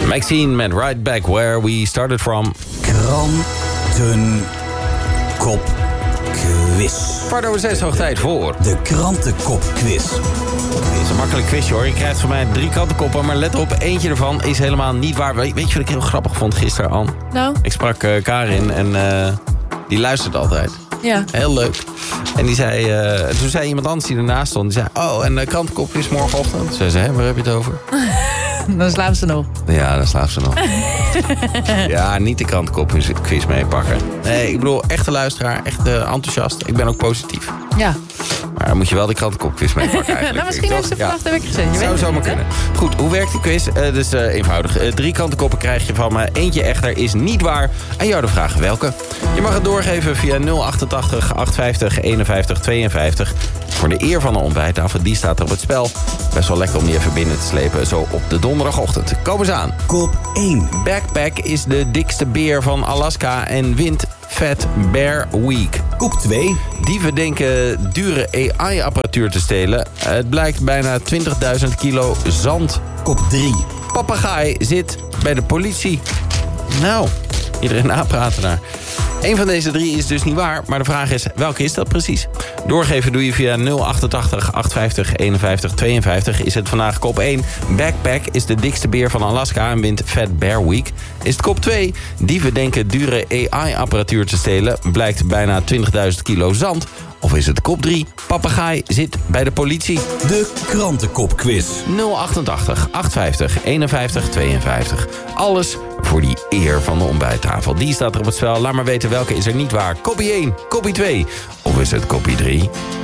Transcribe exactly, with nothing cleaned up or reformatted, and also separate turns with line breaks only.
Maxine met Right Back Where We Started From.
Krantenkop quiz.
Kwart over zes, hoog tijd voor.
De krantenkop quiz.
Het is een makkelijk quizje hoor. Je krijgt van mij drie krantenkoppen, maar let op, eentje ervan is helemaal niet waar. Weet je wat ik heel grappig vond gisteren, Ann?
Nou?
Ik sprak uh, Karin en uh, die luistert altijd.
Ja.
Heel leuk. En die zei, uh, toen zei iemand anders die ernaast stond, die zei, oh, en de krantenkop is morgenochtend. Ze zei, hè, waar heb je het over?
Dan slaapt ze nog.
Ja, dan slaapt ze nog. Ja, niet de krantenkop quiz meepakken. Nee, ik bedoel, echte luisteraar, echt uh, enthousiast. Ik ben ook positief.
Ja.
Maar dan moet je wel de krantenkop quiz meepakken eigenlijk.
Nou, misschien heeft ze vannacht de wekker gezet. Je
Zou
weet
zomaar
het,
kunnen. Goed, hoe werkt die quiz? Uh, dus uh, eenvoudig. Uh, drie krantenkoppen krijg je van me. Eentje echter is niet waar. Aan jou de vraag welke. Je mag het doorgeven via nul achtentachtig achtentachtig eenenvijftig tweeënvijftig. Voor de eer van de ontbijttafel, die staat er op het spel. Best wel lekker om die even binnen te slepen. Zo op de donderdagochtend. Komen ze aan.
Kop één.
Backpack is de dikste beer van Alaska en wint Fat Bear Week.
Kop twee.
Dieven denken dure A I-apparatuur te stelen. Het blijkt bijna twintigduizend kilo zand.
Kop drie.
Papegaai zit bij de politie. Nou, iedereen napraten daar. Eén van deze drie is dus niet waar, maar de vraag is, welke is dat precies? Doorgeven doe je via nul achtentachtig achtentachtig eenenvijftig tweeënvijftig. Is het vandaag kop één. Backpack is de dikste beer van Alaska en wint Fat Bear Week. Is het kop twee. Dieven denken dure A I-apparatuur te stelen. Blijkt bijna twintigduizend kilo zand. Of is het kop drie. Papegaai zit bij de politie.
De krantenkop quiz.
nul achtentachtig achtentachtig eenenvijftig tweeënvijftig. Alles voor die eer van de ontbijttafel. Die staat er op het spel. Laat maar weten welke is er niet waar. Kopie één, kopie twee. Of is het kopie drie?